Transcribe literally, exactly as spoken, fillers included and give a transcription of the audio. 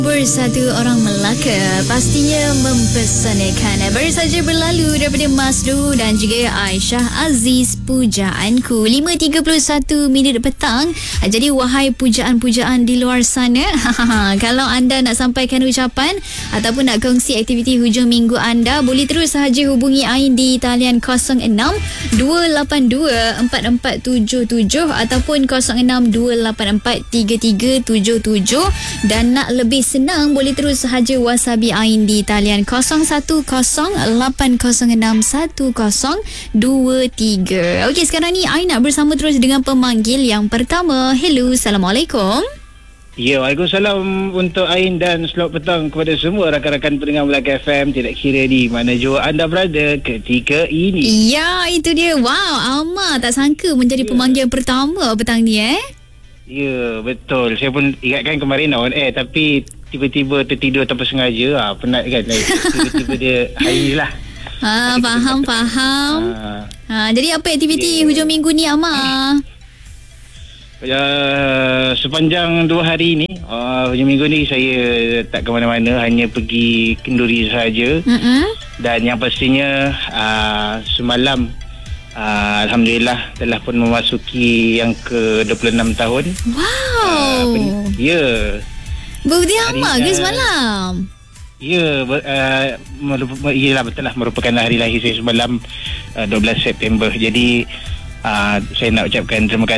Bersatu orang Melaka pastinya mempersanakan. Baru saja berlalu daripada Masdu dan juga Aisyah Aziz pujaanku. lima tiga puluh satu minit petang. Jadi wahai pujaan-pujaan di luar sana, kalau anda nak sampaikan ucapan ataupun nak kongsi aktiviti hujung minggu anda, boleh terus sahaja hubungi Ain di talian kosong enam dua lapan dua empat empat tujuh tujuh ataupun kosong enam dua lapan empat tiga tiga tujuh tujuh. Dan nak lebih senang, boleh terus sahaja wasabi Ain di talian kosong satu kosong lapan kosong enam satu kosong dua tiga. Okey, sekarang ni Ain nak bersama terus dengan pemanggil yang pertama. Hello, Assalamualaikum. Ya, Waalaikumsalam untuk Ain dan selamat petang kepada semua rakan-rakan pendengar Melaka F M, tidak kira di mana jua anda berada ketika ini. Ya, itu dia. Wow, Alma tak sangka menjadi ya. pemanggil pertama petang ni eh. Ya, betul. Saya pun ingatkan kemarin on air tapi tiba-tiba tertidur tanpa sengaja. Ha, penat kan. Tiba-tiba dia hari ni lah. Ha, faham, faham. Ha. ha, jadi apa aktiviti yeah. hujung minggu ni, Alma? Uh, sepanjang dua hari ni, uh, hujung minggu ni saya tak ke mana-mana, hanya pergi kenduri sahaja. Mm-hmm. Dan yang pastinya uh, semalam Uh, Alhamdulillah telah pun memasuki yang ke dua puluh enam tahun. Wow. uh, pen- Ya Birthday Amal ke semalam? Ya, uh, merup- Yelah betul lah, merupakan hari lahir saya semalam, uh, dua belas September. Jadi uh, saya nak ucapkan terima kasih